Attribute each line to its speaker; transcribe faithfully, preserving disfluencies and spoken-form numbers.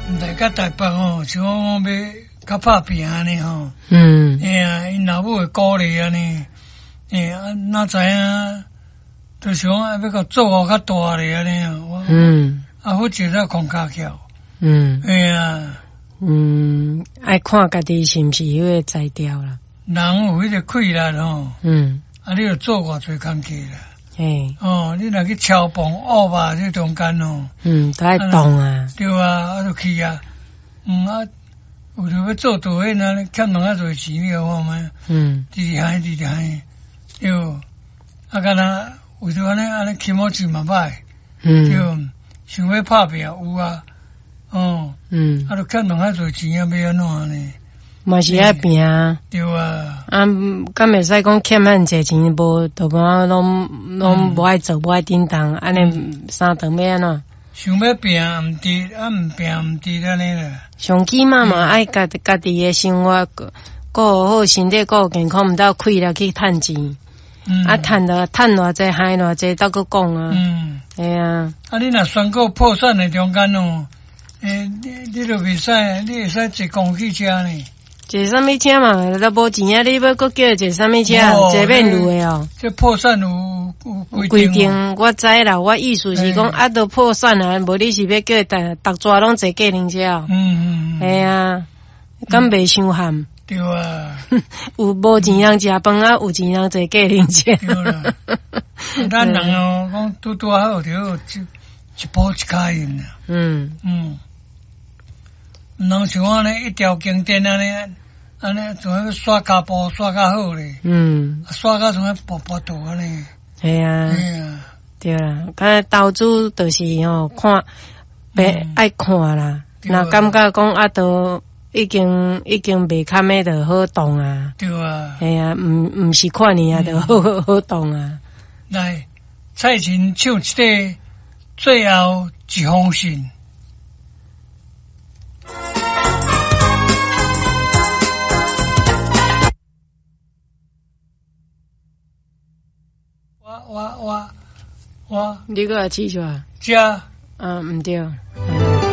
Speaker 1: 来甲台北吼，像讲要较拍拼安尼吼。
Speaker 2: 嗯。
Speaker 1: 哎呀，因老母会鼓励安尼，哎啊，哪知影，就是讲要甲做我较大咧安尼啊。
Speaker 2: 嗯。
Speaker 1: 啊，我就在空骹桥。
Speaker 2: 嗯。
Speaker 1: 哎呀。
Speaker 2: 嗯，爱看家己是毋是迄个才调啦。
Speaker 1: 人有迄个气力吼。嗯。啊，你要做偌侪工课啦。
Speaker 2: 嘿。
Speaker 1: 哦，你若去敲棚、挖吧，这中间哦。
Speaker 2: 嗯，都爱动啊。
Speaker 1: 对啊，啊，就去啊。嗯啊，有着要做导演啊，欠两啊侪钱了，我嘛。嗯。直直嗨，直直嗨。对。啊，敢若为着安尼安尼起毛钱嘛歹。嗯。对。想要拍拼有啊。哦。嗯。啊，就欠两啊侪钱啊，要安怎呢？
Speaker 2: 嘛是爱拼啊。
Speaker 1: 对啊。
Speaker 2: 啊，敢袂使讲欠遐济钱，无就讲拢拢无爱做，无爱叮当，安尼三顿要安怎？
Speaker 1: 想要拼毋得，啊毋拼毋得安尼啦。
Speaker 2: 上起码嘛爱家家己诶生活顾好身体，顾健康，毋得开了去趁钱。嗯。啊，趁了趁偌济，害偌济，倒搁讲啊。嗯。系啊。啊，
Speaker 1: 你若选购破产诶中间哦，诶，你你著袂使，你会使坐公汽车呢。
Speaker 2: 坐啥物车嘛？都无钱啊！你要搁叫伊坐啥物车？坐面路诶哦。
Speaker 1: 这破产有有规定。
Speaker 2: 规定我知啦，我意思是讲啊，都破产啊，无你是要叫伊逐逐抓拢坐计程车哦。嗯嗯。系啊，敢袂伤寒？
Speaker 1: 对啊。
Speaker 2: 有无钱人食饭啊？有钱人坐计程车。
Speaker 1: 对啦。咱人哦，讲拄拄好着一一步一脚印啊。嗯嗯。毋通像安尼一条经典安尼。安尼仲要刷骹步刷较好咧，嗯，刷到仲要步步倒安尼。
Speaker 2: 系啊，系啊，对啦。甲投资就是吼看，别爱看啦。若感觉讲啊，都已经已经袂堪诶，就好动啊。
Speaker 1: 对啊。
Speaker 2: 系啊，毋毋是看你啊，就好好动啊。
Speaker 1: 来，蔡琴唱一个最后一封信。我我我我，
Speaker 2: 你个起出来？
Speaker 1: 加。
Speaker 2: 啊，毋对。